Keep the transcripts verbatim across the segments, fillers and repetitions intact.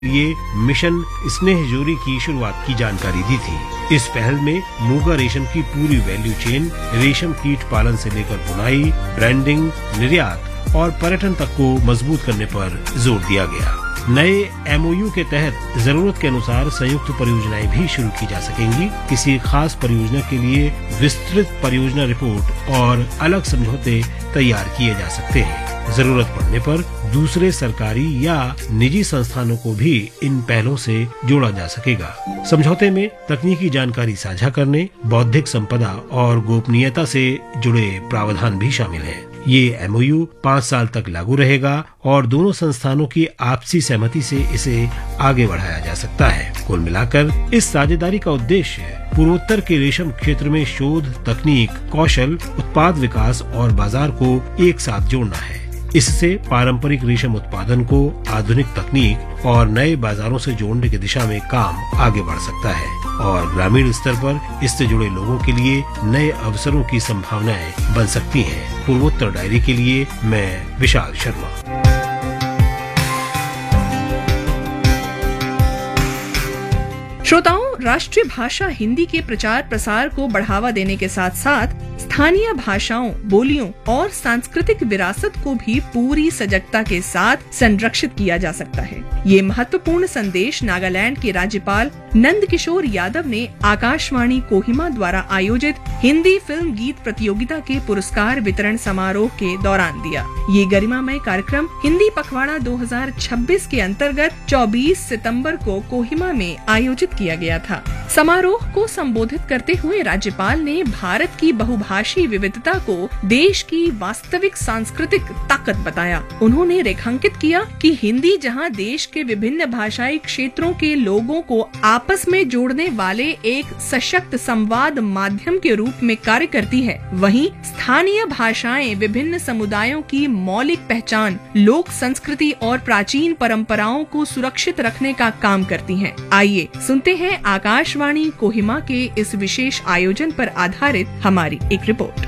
लिए मिशन स्नेहजोरी की शुरुआत की जानकारी दी थी। इस पहल में मूंगा रेशम की पूरी वैल्यू चेन, रेशम कीट पालन से लेकर बुनाई, ब्रांडिंग, निर्यात और पर्यटन तक को मजबूत करने पर जोर दिया गया। नए एमओयू के तहत जरूरत के अनुसार संयुक्त परियोजनाएं भी शुरू की जा सकेंगी। किसी खास परियोजना के लिए विस्तृत परियोजना रिपोर्ट और अलग समझौते तैयार किए जा सकते हैं। जरूरत पड़ने पर दूसरे सरकारी या निजी संस्थानों को भी इन पहलों से जोड़ा जा सकेगा। समझौते में तकनीकी जानकारी साझा करने, बौद्धिक संपदा और गोपनीयता से जुड़े प्रावधान भी शामिल हैं। ये एमओयू पाँच साल तक लागू रहेगा और दोनों संस्थानों की आपसी सहमति से इसे आगे बढ़ाया जा सकता है। कुल मिलाकर इस साझेदारी का उद्देश्य पूर्वोत्तर के रेशम क्षेत्र में शोध, तकनीक, कौशल, उत्पाद विकास और बाजार को एक साथ जोड़ना है। इससे पारंपरिक रेशम उत्पादन को आधुनिक तकनीक और नए बाजारों से जोड़ने की दिशा में काम आगे बढ़ सकता है और ग्रामीण स्तर पर इससे जुड़े लोगों के लिए नए अवसरों की संभावनाएं बन सकती हैं। पूर्वोत्तर डायरी के लिए मैं विशाल शर्मा। श्रोताओं, राष्ट्रीय भाषा हिंदी के प्रचार प्रसार को बढ़ावा देने के साथ साथ स्थानीय भाषाओं, बोलियों और सांस्कृतिक विरासत को भी पूरी सजगता के साथ संरक्षित किया जा सकता है। ये महत्वपूर्ण संदेश नागालैंड के राज्यपाल नंद किशोर यादव ने आकाशवाणी कोहिमा द्वारा आयोजित हिंदी फिल्म गीत प्रतियोगिता के पुरस्कार वितरण समारोह के दौरान दिया। ये गरिमामय कार्यक्रम हिंदी पखवाड़ा दो हज़ार छब्बीस के अंतर्गत चौबीस सितंबर को कोहिमा में आयोजित किया गया था। समारोह को संबोधित करते हुए राज्यपाल ने भारत की बहुभाषी विविधता को देश की वास्तविक सांस्कृतिक ताकत बताया। उन्होंने रेखांकित किया कि हिंदी जहां देश के विभिन्न भाषाई क्षेत्रों के लोगों को आपस में जोड़ने वाले एक सशक्त संवाद माध्यम के रूप में कार्य करती है, वहीं स्थानीय भाषाएं विभिन्न समुदायों की मौलिक पहचान, लोक संस्कृति और प्राचीन परंपराओं को सुरक्षित रखने का काम करती हैं। आइए सुनते हैं आकाशवाणी कोहिमा के इस विशेष आयोजन पर आधारित हमारी एक रिपोर्ट।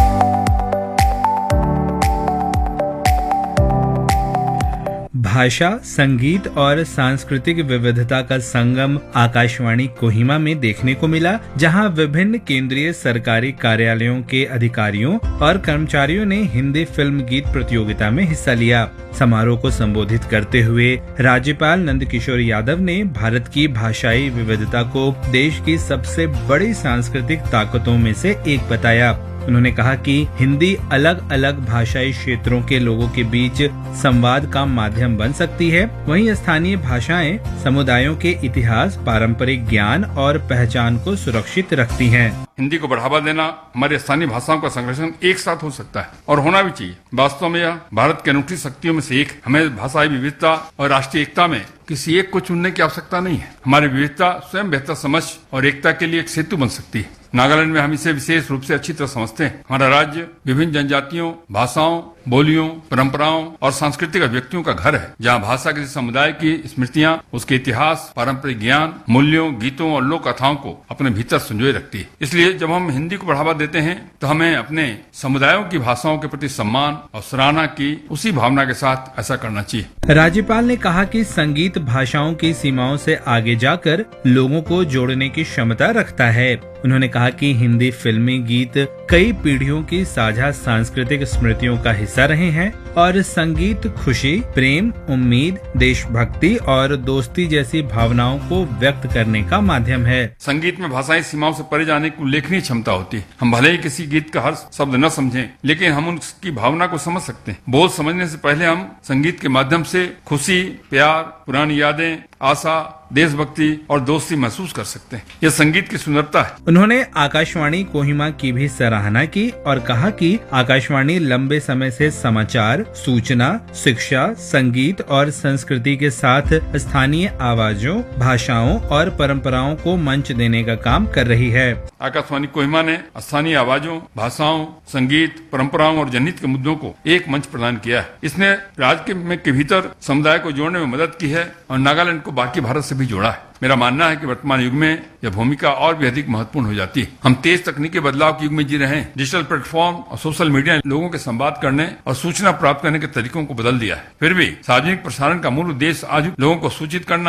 भाषा, संगीत और सांस्कृतिक विविधता का संगम आकाशवाणी कोहिमा में देखने को मिला, जहां विभिन्न केंद्रीय सरकारी कार्यालयों के अधिकारियों और कर्मचारियों ने हिंदी फिल्म गीत प्रतियोगिता में हिस्सा लिया। समारोह को संबोधित करते हुए राज्यपाल नंद किशोर यादव ने भारत की भाषाई विविधता को देश की सबसे बड़ी सांस्कृतिक ताकतों में से एक बताया। उन्होंने कहा कि हिंदी अलग अलग भाषाई क्षेत्रों के लोगों के बीच संवाद का माध्यम बन सकती है, वहीं स्थानीय भाषाएं समुदायों के इतिहास, पारंपरिक ज्ञान और पहचान को सुरक्षित रखती हैं। हिंदी को बढ़ावा देना, हमारे स्थानीय भाषाओं का संरक्षण एक साथ हो सकता है और होना भी चाहिए। वास्तव में यह भारत की अनूठी शक्तियों में से एक। हमें भाषाई विविधता और राष्ट्रीय एकता में किसी एक को चुनने की आवश्यकता नहीं है। हमारी विविधता स्वयं बेहतर समझ और एकता के लिए एक सेतु बन सकती है। नागालैंड में हम इसे विशेष रूप से अच्छी तरह समझते हैं। हमारा राज्य विभिन्न जनजातियों, भाषाओं, बोलियों, परंपराओं और सांस्कृतिक अभिव्यक्तियों का घर है, जहाँ भाषा किसी समुदाय की स्मृतियां, उसके इतिहास, पारंपरिक ज्ञान, मूल्यों, गीतों और लोक कथाओं को अपने भीतर संजोए रखती है। इसलिए जब हम हिंदी को बढ़ावा देते हैं तो हमें अपने समुदायों की भाषाओं के प्रति सम्मान और सराहना की उसी भावना के साथ ऐसा करना चाहिए। राज्यपाल ने कहा कि संगीत भाषाओं की सीमाओं से आगे जाकर लोगों को जोड़ने की क्षमता रखता है। उन्होंने कहा कि हिंदी फिल्मी गीत कई पीढ़ियों की साझा सांस्कृतिक स्मृतियों का हिस्सा रहे हैं और संगीत खुशी, प्रेम, उम्मीद, देशभक्ति और दोस्ती जैसी भावनाओं को व्यक्त करने का माध्यम है। संगीत में भाषाई सीमाओं से परे जाने की उल्लेखनीय क्षमता होती है। हम भले ही किसी गीत का हर शब्द न समझें, लेकिन हम उसकी भावना को समझ सकते हैं। बोल समझने से पहले हम संगीत के माध्यम से खुशी, प्यार, पुरानी यादें, आशा, देशभक्ति और दोस्ती महसूस कर सकते हैं। यह संगीत की सुंदरता है। उन्होंने आकाशवाणी कोहिमा की भी सराहना की और कहा कि आकाशवाणी लंबे समय से समाचार, सूचना, शिक्षा, संगीत और संस्कृति के साथ स्थानीय आवाजों, भाषाओं और परंपराओं को मंच देने का काम कर रही है। आकाशवाणी कोहिमा ने स्थानीय आवाजों, भाषाओं, संगीत, परंपराओं और जनहित के मुद्दों को एक मंच प्रदान किया है। इसने राज्य में के भीतर समुदाय को जोड़ने में मदद की है और नागालैंड को बाकी भारत से भी जोड़ा है। मेरा मानना है कि वर्तमान युग में यह भूमिका और भी अधिक महत्वपूर्ण हो जाती है। हम तेज तकनीकी बदलाव के युग में जी रहे हैं। डिजिटल प्लेटफॉर्म और सोशल मीडिया ने लोगों के संवाद करने और सूचना प्राप्त करने के तरीकों को बदल दिया है। फिर भी सार्वजनिक प्रसारण का मूल उद्देश्य आज लोगों को सूचित करना